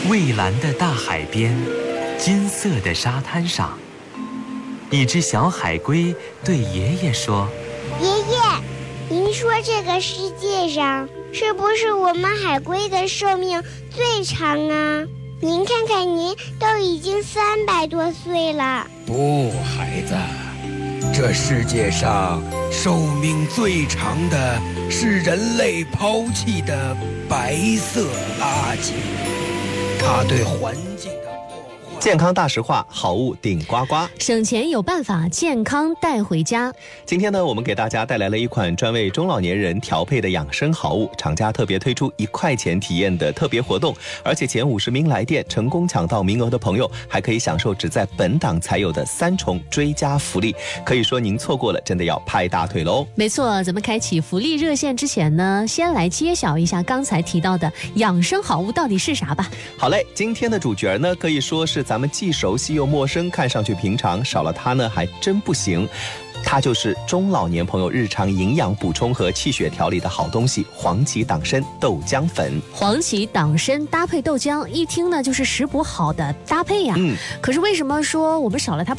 蔚蓝的大海边，金色的沙滩上，一只小海龟对爷爷说： 爷爷，您说这个世界上是不是我们海龟的寿命最长啊？您看看您都已经300多岁了。 不，孩子，这世界上寿命最长的是人类抛弃的白色垃圾，它对环境的破坏。 健康大实话，好物顶呱呱， 省钱有办法，健康带回家。 今天呢，我们给大家带来了一款专为中老年人调配的养生好物，厂家特别推出1块钱体验的特别活动，而且前50名来电成功抢到名额的朋友，还可以享受只在本档才有的3重追加福利。可以说您错过了，真的要拍大腿喽！ 没错，咱们开启福利热线之前呢，先来揭晓一下刚才提到的养生好物到底是啥吧。 好嘞，今天的主角呢，可以说是咱们既熟悉又陌生，看上去平常，少了它呢还真不行。它就是中老年朋友日常营养补充和气血调理的好东西——黄芪党参豆浆粉。 黄芪党参搭配豆浆，一听呢就是食补好的搭配呀。可是为什么说我们少了它